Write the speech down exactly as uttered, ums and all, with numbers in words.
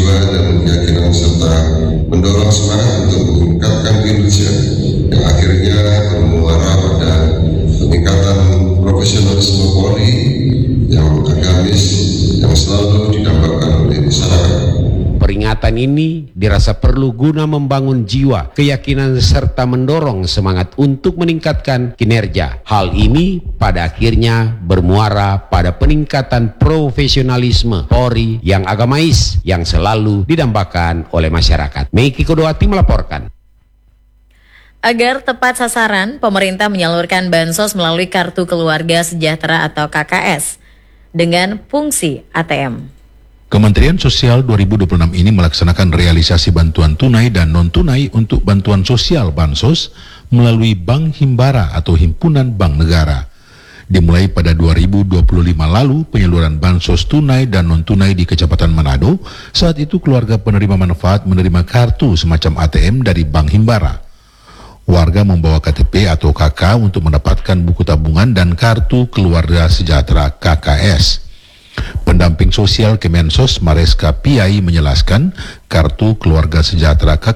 jiwa dan keyakinan serta mendorong semangat untuk meningkatkan kinerja yang akhirnya bermuara pada peningkatan profesionalisme Polri yang agamis yang selalu didambakan oleh masyarakat. Peringatan ini dirasa perlu guna membangun jiwa, keyakinan serta mendorong semangat untuk meningkatkan kinerja. Hal ini pada akhirnya bermuara pada peningkatan profesionalisme Polri yang agamais yang selalu didambakan oleh masyarakat. Meiki Kodoati melaporkan. Agar tepat sasaran, pemerintah menyalurkan bansos melalui Kartu Keluarga Sejahtera atau K K S dengan fungsi A T M. Kementerian Sosial dua ribu dua puluh enam ini melaksanakan realisasi bantuan tunai dan non-tunai untuk bantuan sosial Bansos melalui Bank Himbara atau Himpunan Bank Negara. Dimulai pada dua ribu dua puluh lima lalu, penyaluran Bansos tunai dan non-tunai di Kecamatan Manado, saat itu keluarga penerima manfaat menerima kartu semacam A T M dari Bank Himbara. Warga membawa K T P atau K K untuk mendapatkan buku tabungan dan Kartu Keluarga Sejahtera K K S. Pendamping sosial Kemensos Mareska Piai menjelaskan Kartu Keluarga Sejahtera K